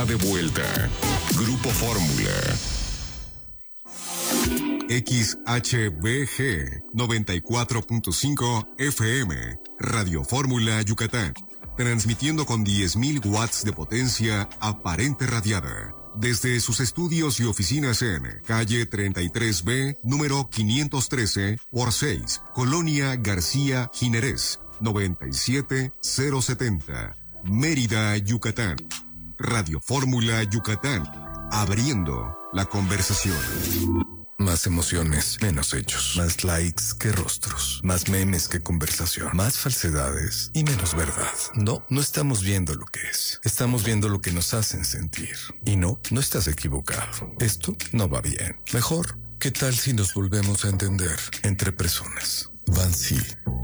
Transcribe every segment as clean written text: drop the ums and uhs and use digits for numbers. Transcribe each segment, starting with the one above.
está de vuelta. Grupo Fórmula. XHBG 94.5 FM, Radio Fórmula Yucatán, transmitiendo con 10.000 watts de potencia aparente radiada, desde sus estudios y oficinas en calle 33B, número 513 por 6, Colonia García Jiménez, 97070, Mérida, Yucatán. Radio Fórmula Yucatán, abriendo la conversación. Más emociones, menos hechos. Más likes que rostros. Más memes que conversación. Más falsedades y menos verdad. No estamos viendo lo que es. Estamos viendo lo que nos hacen sentir. Y no estás equivocado. Esto no va bien. Mejor, ¿qué tal si nos volvemos a entender entre personas? Bansi.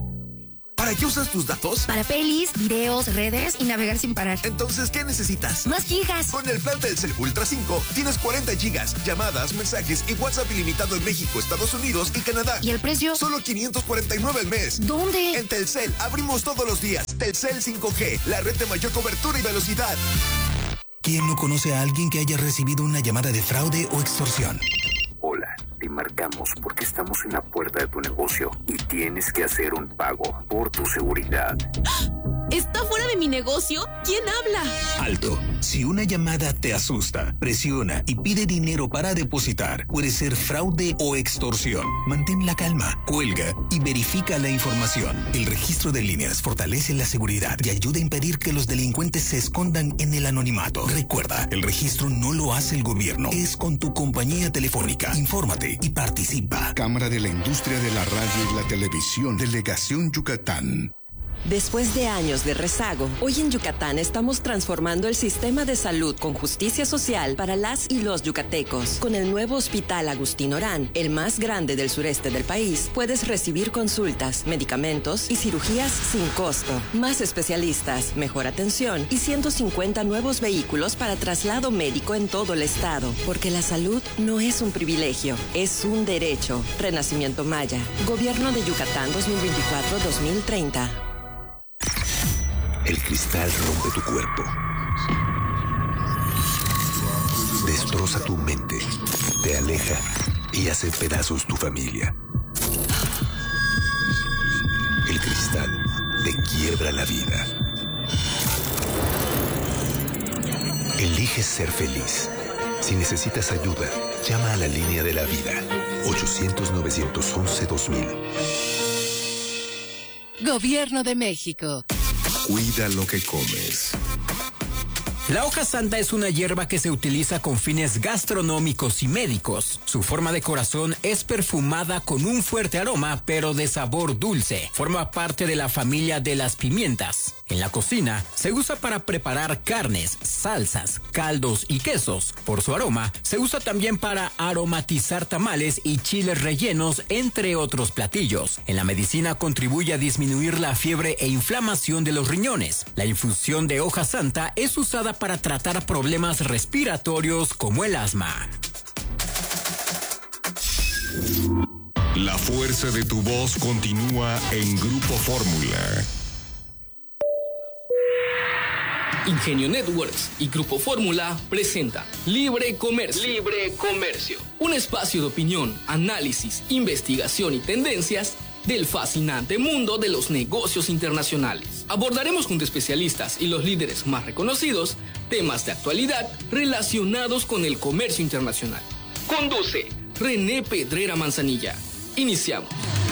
¿Para qué usas tus datos? Para pelis, videos, redes y navegar sin parar. Entonces, ¿qué necesitas? ¡Más gigas! Con el plan Telcel Ultra 5 tienes 40 gigas, llamadas, mensajes y WhatsApp ilimitado en México, Estados Unidos y Canadá. ¿Y el precio? Solo 549 al mes. ¿Dónde? En Telcel, abrimos todos los días. Telcel 5G, la red de mayor cobertura y velocidad. ¿Quién no conoce a alguien que haya recibido una llamada de fraude o extorsión? Hola, te marcamos porque estamos en la puerta de tu negocio y tienes que hacer un pago por tu seguridad. ¿Está fuera de mi negocio? ¿Quién habla? Alto. Si una llamada te asusta, presiona y pide dinero para depositar, puede ser fraude o extorsión. Mantén la calma, cuelga y verifica la información. El registro de líneas fortalece la seguridad y ayuda a impedir que los delincuentes se escondan en el anonimato. Recuerda, el registro no lo hace el gobierno, es con tu compañía telefónica. Infórmate y participa. Cámara de la Industria de la Radio y la Televisión, Delegación Yucatán. Después de años de rezago, hoy en Yucatán estamos transformando el sistema de salud con justicia social para las y los yucatecos. Con el nuevo Hospital Agustín Orán, el más grande del sureste del país, puedes recibir consultas, medicamentos y cirugías sin costo. Más especialistas, mejor atención y 150 nuevos vehículos para traslado médico en todo el estado. Porque la salud no es un privilegio, es un derecho. Renacimiento Maya. Gobierno de Yucatán 2024-2030. El cristal rompe tu cuerpo. Destroza tu mente, te aleja y hace pedazos tu familia. El cristal te quiebra la vida. Elige ser feliz. Si necesitas ayuda, llama a la línea de la vida. 800-911-2000. Gobierno de México. Cuida lo que comes. La hoja santa es una hierba que se utiliza con fines gastronómicos y médicos. Su forma de corazón es perfumada con un fuerte aroma, pero de sabor dulce. Forma parte de la familia de las pimientas. En la cocina se usa para preparar carnes, salsas, caldos y quesos. Por su aroma, se usa también para aromatizar tamales y chiles rellenos, entre otros platillos. En la medicina contribuye a disminuir la fiebre e inflamación de los riñones. La infusión de hoja santa es usada para tratar problemas respiratorios como el asma. La fuerza de tu voz continúa en Grupo Fórmula. Ingenio Networks y Grupo Fórmula presenta Libre Comercio. Libre Comercio. Un espacio de opinión, análisis, investigación y tendencias del fascinante mundo de los negocios internacionales. Abordaremos junto a especialistas y los líderes más reconocidos temas de actualidad relacionados con el comercio internacional. Conduce René Pedrera Manzanilla. Iniciamos.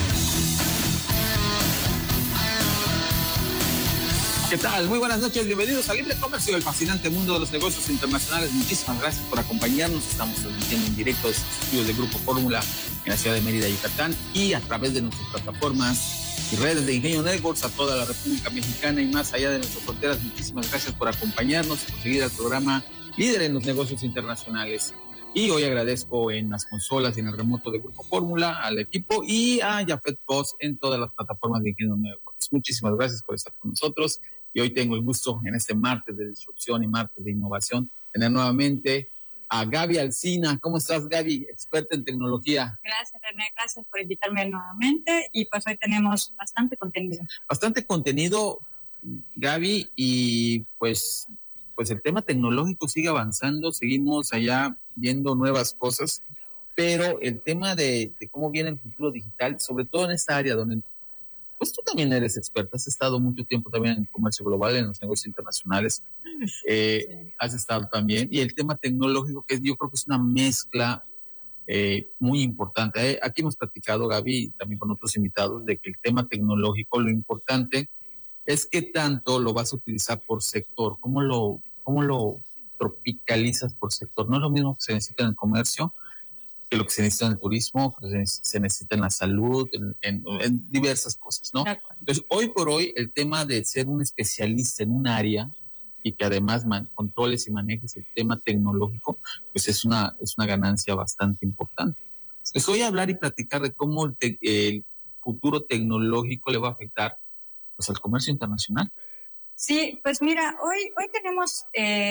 ¿Qué tal? Muy buenas noches, bienvenidos a Libre Comercio, el fascinante mundo de los negocios internacionales. Muchísimas gracias por acompañarnos. Estamos transmitiendo en directo desde los estudios de Grupo Fórmula en la ciudad de Mérida, Yucatán, y a través de nuestras plataformas y redes de Ingenio Networks a toda la República Mexicana y más allá de nuestras fronteras. Muchísimas gracias por acompañarnos y por seguir al programa líder en los negocios internacionales. Y hoy agradezco en las consolas y en el remoto de Grupo Fórmula al equipo y a Jafet Post en todas las plataformas de Ingenio Networks. Muchísimas gracias por estar con nosotros. Y hoy tengo el gusto en este martes de disrupción y martes de innovación tener nuevamente a Gaby Alsina. ¿Cómo estás, Gaby? Experta en tecnología. Gracias, René. Gracias por invitarme nuevamente. Y pues hoy tenemos bastante contenido. Bastante contenido, Gaby, y pues pues el tema tecnológico sigue avanzando, seguimos allá viendo nuevas cosas, pero el tema de cómo viene el futuro digital, sobre todo en esta área donde pues tú también eres experta, has estado mucho tiempo también en el comercio global, en los negocios internacionales, has estado también, y el tema tecnológico, que yo creo que es una mezcla muy importante. Aquí hemos platicado, Gaby, y también con otros invitados, de que el tema tecnológico, lo importante es qué tanto lo vas a utilizar por sector, cómo lo tropicalizas por sector. No es lo mismo que se necesita en el comercio que lo que se necesita en el turismo, que se necesita en la salud, en diversas cosas, ¿no? Entonces, hoy por hoy, el tema de ser un especialista en un área y que además controles y manejes el tema tecnológico, pues es una ganancia bastante importante. Entonces, voy a hablar y platicar de cómo el futuro tecnológico le va a afectar pues, al comercio internacional. Sí, pues mira, hoy tenemos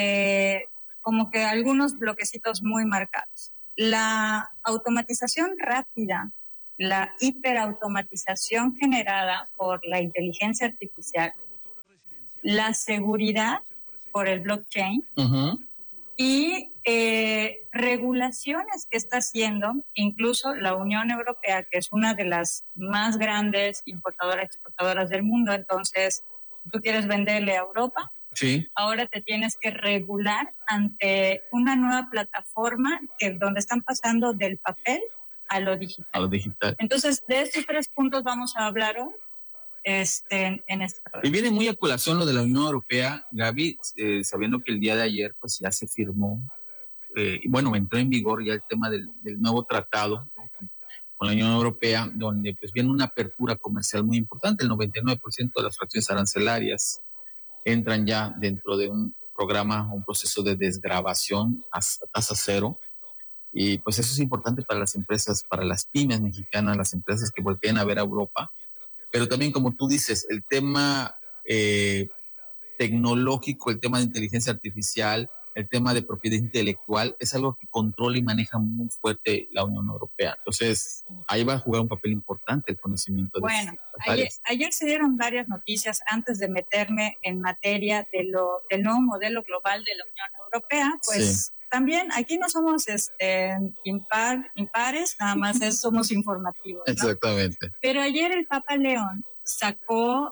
como que algunos bloquecitos muy marcados. La automatización rápida, la hiperautomatización generada por la inteligencia artificial, la seguridad por el blockchain y regulaciones que está haciendo incluso la Unión Europea, que es una de las más grandes importadoras y exportadoras del mundo. Entonces, tú quieres venderle a Europa. Sí. Ahora te tienes que regular ante una nueva plataforma donde están pasando del papel a lo digital. Entonces, de estos 3 puntos vamos a hablar hoy en este programa. Y viene muy a colación lo de la Unión Europea, Gaby, sabiendo que el día de ayer pues ya se firmó, entró en vigor ya el tema del nuevo tratado, ¿no?, con la Unión Europea, donde pues viene una apertura comercial muy importante. El 99% de las fracciones arancelarias entran ya dentro de un programa, un proceso de desgravación a tasa cero. Y pues eso es importante para las empresas, para las pymes mexicanas, las empresas que volteen a ver a Europa. Pero también, como tú dices, el tema tecnológico, el tema de inteligencia artificial, el tema de propiedad intelectual, es algo que controla y maneja muy fuerte la Unión Europea. Entonces, ahí va a jugar un papel importante el conocimiento. Bueno, ayer se dieron varias noticias antes de meterme en materia del nuevo modelo global de la Unión Europea. Pues sí, también aquí no somos impares, nada más somos informativos, ¿no? Exactamente. Pero ayer el Papa León sacó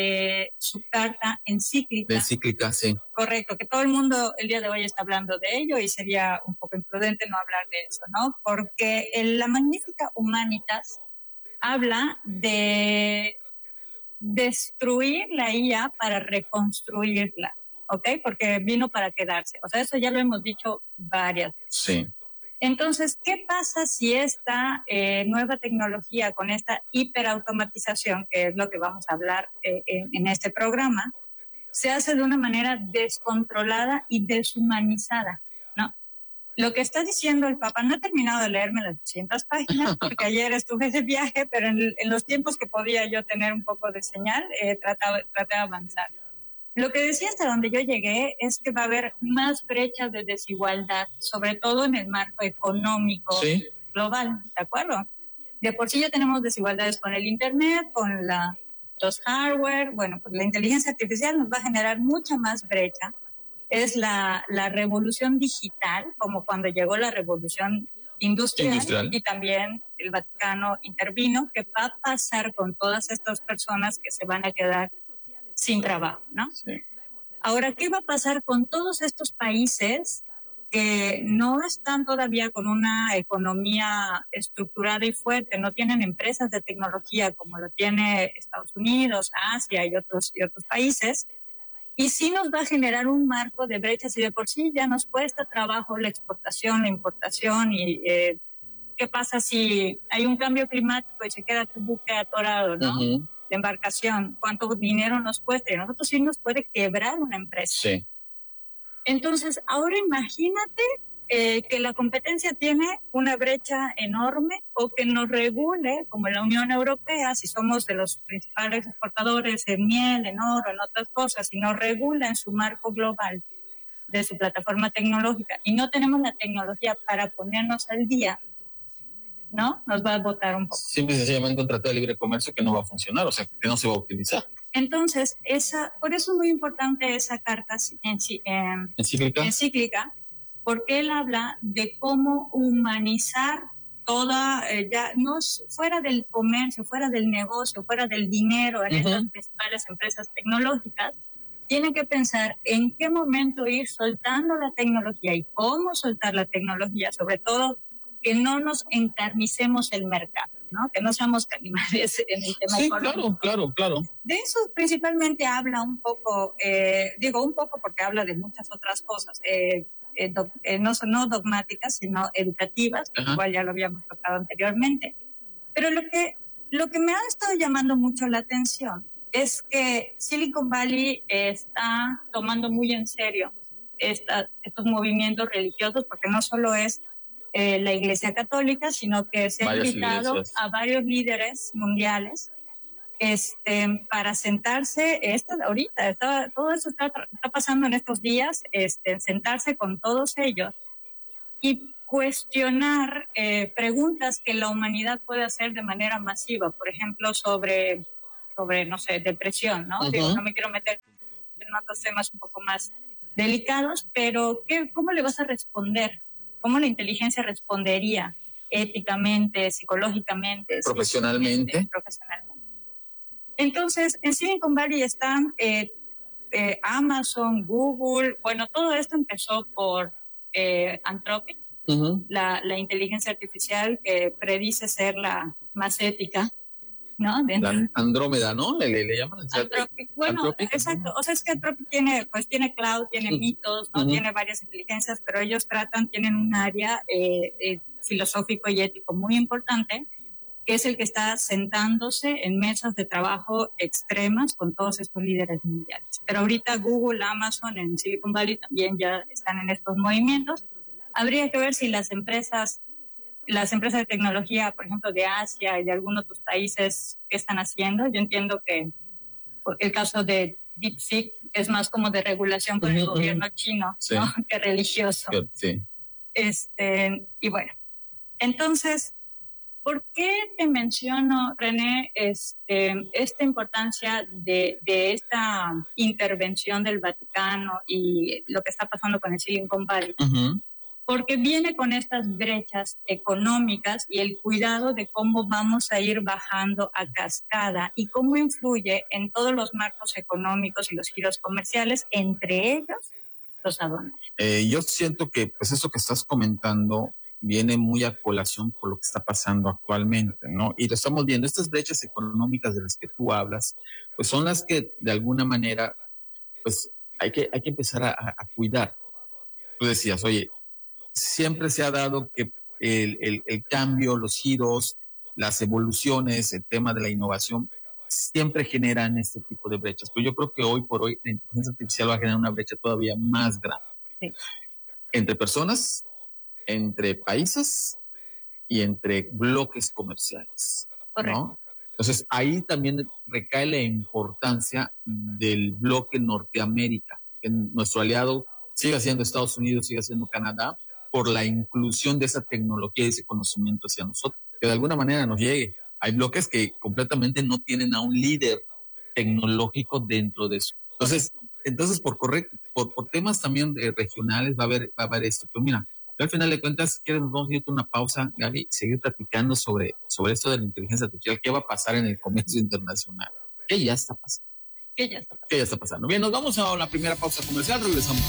su carta encíclica. De encíclica, sí. Correcto, que todo el mundo el día de hoy está hablando de ello y sería un poco imprudente no hablar de eso, ¿no? Porque la Magnificat Humanitas habla de destruir la IA para reconstruirla, ¿ok? Porque vino para quedarse. O sea, eso ya lo hemos dicho varias veces. Sí. Entonces, ¿qué pasa si esta nueva tecnología con esta hiperautomatización, que es lo que vamos a hablar en este programa, se hace de una manera descontrolada y deshumanizada, ¿no? Lo que está diciendo el Papa, no he terminado de leerme las 200 páginas porque ayer estuve de viaje, pero en los tiempos que podía yo tener un poco de señal, traté de avanzar. Lo que decía hasta donde yo llegué es que va a haber más brechas de desigualdad, sobre todo en el marco económico global, ¿de acuerdo? De por sí ya tenemos desigualdades con el Internet, con los hardware. Bueno, pues la inteligencia artificial nos va a generar mucha más brecha. Es la revolución digital, como cuando llegó la revolución industrial y también el Vaticano intervino. ¿Qué va a pasar con todas estas personas que se van a quedar sin trabajo, ¿no? Sí. Ahora, ¿qué va a pasar con todos estos países que no están todavía con una economía estructurada y fuerte, no tienen empresas de tecnología como lo tiene Estados Unidos, Asia y otros países? Y sí nos va a generar un marco de brechas y de por sí ya nos cuesta trabajo la exportación, la importación y ¿qué pasa si hay un cambio climático y se queda tu buque atorado, ¿no? Uh-huh. La embarcación, cuánto dinero nos cuesta, y a nosotros sí nos puede quebrar una empresa. Sí. Entonces, ahora imagínate que la competencia tiene una brecha enorme o que nos regule, como la Unión Europea, si somos de los principales exportadores en miel, en oro, en otras cosas, y nos regula en su marco global de su plataforma tecnológica y no tenemos la tecnología para ponernos al día, ¿no? Nos va a botar un poco. Simple y sencillamente un tratado de libre comercio que no va a funcionar, o sea, que no se va a utilizar. Entonces, por eso es muy importante esa carta encíclica, porque él habla de cómo humanizar toda, ya no fuera del comercio, fuera del negocio, fuera del dinero en estas principales empresas tecnológicas. Tienen que pensar en qué momento ir soltando la tecnología y cómo soltar la tecnología, sobre todo que no nos encarnicemos el mercado, ¿no? Que no seamos canibales en el tema económico. Claro. De eso principalmente habla un poco, digo un poco porque habla de muchas otras cosas, no dogmáticas, sino educativas, igual ya lo habíamos tocado anteriormente. Pero lo que me ha estado llamando mucho la atención es que Silicon Valley está tomando muy en serio estos movimientos religiosos, porque no solo es la Iglesia Católica, sino que se ha invitado a varios líderes mundiales para sentarse, todo eso está pasando en estos días, sentarse con todos ellos y cuestionar preguntas que la humanidad puede hacer de manera masiva, por ejemplo, sobre no sé, depresión, ¿no? Digo, no me quiero meter en otros temas un poco más delicados, pero ¿cómo le vas a responder? ¿Cómo la inteligencia respondería éticamente, psicológicamente, profesionalmente? Entonces, en Silicon Valley están Amazon, Google, bueno, todo esto empezó por Anthropic, la inteligencia artificial que predice ser la más ética, ¿no? La Andrómeda, ¿no? Le llaman Anthropic. Bueno, Anthropic. Exacto. O sea, es que Anthropic tiene cloud, tiene mitos, ¿no? Tiene varias inteligencias, pero ellos tienen un área filosófico y ético muy importante, que es el que está sentándose en mesas de trabajo extremas con todos estos líderes mundiales. Pero ahorita Google, Amazon en Silicon Valley también ya están en estos movimientos. Habría que ver si las empresas de tecnología, por ejemplo, de Asia y de algunos otros países, ¿qué están haciendo? Yo entiendo que el caso de DeepSeek es más como de regulación con el gobierno chino, ¿no? Que religioso. Sí. Y bueno, entonces, ¿por qué te menciono, René, esta importancia de esta intervención del Vaticano y lo que está pasando con el Silicon Valley? Porque viene con estas brechas económicas y el cuidado de cómo vamos a ir bajando a cascada y cómo influye en todos los marcos económicos y los giros comerciales, entre ellos los aduaneros. Yo siento que pues eso que estás comentando viene muy a colación por lo que está pasando actualmente, ¿no? Y lo estamos viendo, estas brechas económicas de las que tú hablas, pues son las que de alguna manera, pues hay que empezar a cuidar. Tú decías, oye, siempre se ha dado que el cambio, los giros, las evoluciones, el tema de la innovación, siempre generan este tipo de brechas. Pero yo creo que hoy por hoy la inteligencia artificial va a generar una brecha todavía más grande. Sí. Entre personas, entre países y entre bloques comerciales, ¿no? Entonces, ahí también recae la importancia del bloque Norteamérica, que nuestro aliado sigue siendo Estados Unidos, sigue siendo Canadá, por la inclusión de esa tecnología y ese conocimiento hacia nosotros, que de alguna manera nos llegue. Hay bloques que completamente no tienen a un líder tecnológico dentro de eso. Entonces por temas también regionales va a haber esto. Pero mira, al final de cuentas, si quieres, nos vamos a ir a una pausa, Gaby, seguir platicando sobre esto de la inteligencia artificial, qué va a pasar en el comercio internacional, qué ya está pasando. ¿Qué ya está pasando? Bien, nos vamos a la primera pausa comercial, regresamos.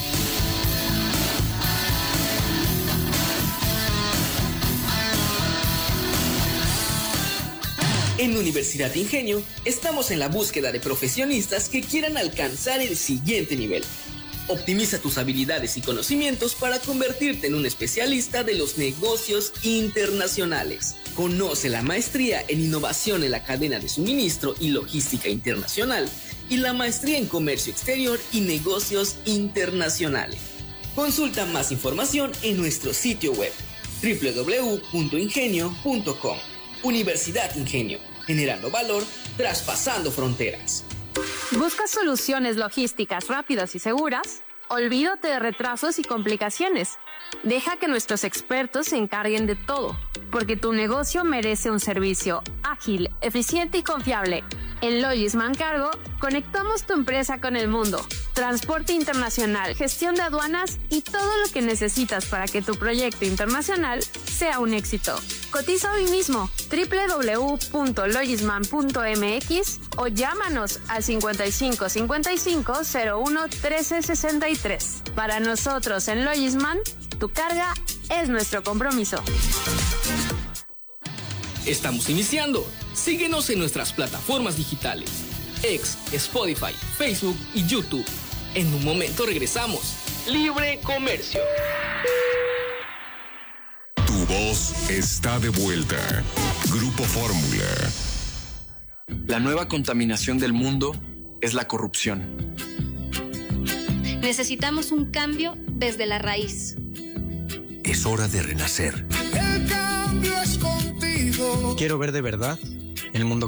En Universidad Ingenio estamos en la búsqueda de profesionistas que quieran alcanzar el siguiente nivel. Optimiza tus habilidades y conocimientos para convertirte en un especialista de los negocios internacionales. Conoce la maestría en innovación en la cadena de suministro y logística internacional y la maestría en comercio exterior y negocios internacionales. Consulta más información en nuestro sitio web www.ingenio.com. Universidad Ingenio, generando valor, traspasando fronteras. ¿Buscas soluciones logísticas rápidas y seguras? Olvídate de retrasos y complicaciones. Deja que nuestros expertos se encarguen de todo, porque tu negocio merece un servicio ágil, eficiente y confiable. En Logisman Cargo, conectamos tu empresa con el mundo. Transporte internacional, gestión de aduanas y todo lo que necesitas para que tu proyecto internacional sea un éxito. Cotiza hoy mismo www.logisman.mx o llámanos al 55 55 01 13 63. Para nosotros en Logisman, tu carga es nuestro compromiso. Estamos iniciando. Síguenos en nuestras plataformas digitales: X, Spotify, Facebook y YouTube. En un momento regresamos. Libre Comercio. Tu voz está de vuelta. Grupo Fórmula. La nueva contaminación del mundo es la corrupción. Necesitamos un cambio desde la raíz. Es hora de renacer. El cambio es contigo. Quiero ver de verdad el mundo